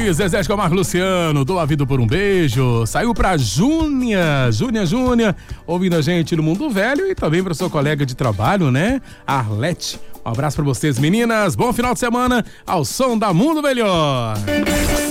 aí, Zezé de Camargo Luciano, dou a vida por um beijo. Saiu pra Júnia, ouvindo a gente no Mundo Velho e também pra sua colega de trabalho, né? Arlete. Um abraço pra vocês, meninas. Bom final de semana ao som da Mundo Melhor.